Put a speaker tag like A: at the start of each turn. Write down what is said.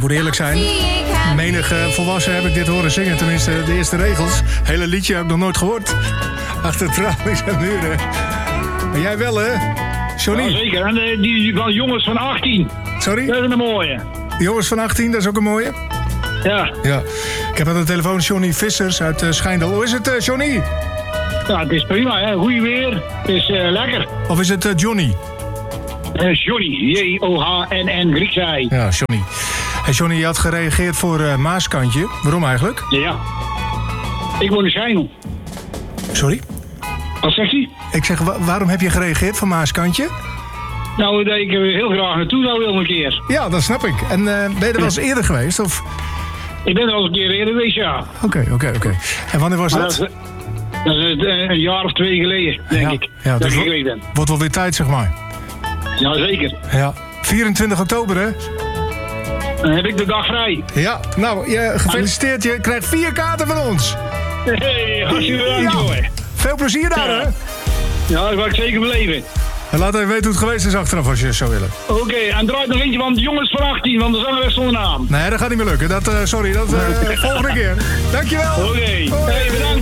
A: moet eerlijk zijn. Menig volwassen heb ik dit horen zingen. Tenminste, de eerste regels. Hele liedje heb ik nog nooit gehoord. Achter tralies en muren. Maar jij wel, hè? Johnny?
B: Ja, zeker. En die van jongens van 18.
A: Sorry?
B: Dat is een mooie.
A: Die jongens van 18, dat is ook een mooie.
B: Ja.
A: Ja. Ik heb aan de telefoon Johnny Vissers uit Schijndel. Hoe is het, Johnny?
B: Ja, het is prima, hè. Goeie weer. Het is lekker.
A: Of is het Johnny?
B: Johnny. John Grieks hij.
A: Ja, Johnny. Hey Johnny, je had gereageerd voor Maaskantje. Waarom eigenlijk?
B: Ja. Ik woon in Schijndel.
A: Sorry?
B: Wat zegt hij?
A: Ik zeg, waarom heb je gereageerd voor Maaskantje?
B: Nou, dat ik er heel graag naartoe zou willen een keer.
A: Ja, dat snap ik. En ben je er wel eens eerder geweest? Of?
B: Ik ben er al eens een keer eerder geweest, ja.
A: Oké. En wanneer was dat?
B: Dat is een jaar of 2 geleden, denk ik.
A: Ja,
B: dat
A: dus
B: ik geweest ben.
A: wordt wel weer tijd, zeg maar.
B: Ja, zeker.
A: Ja. 24 oktober, hè?
B: Dan heb ik de dag vrij.
A: Ja, nou, gefeliciteerd. Je krijgt 4 kaarten van ons.
B: Hey, hartstikke bedankt, hoor.
A: Veel plezier daar, hè?
B: Ja, dat wil ik zeker beleven.
A: En laat even weten hoe het geweest is achteraf, als je zou willen.
B: Oké, en draait nog eentje van de jongens van 18, want de zangeres zonder naam.
A: Nee, dat gaat niet meer lukken. Sorry, volgende keer. Dankjewel.
B: Oké. Hey, bedankt.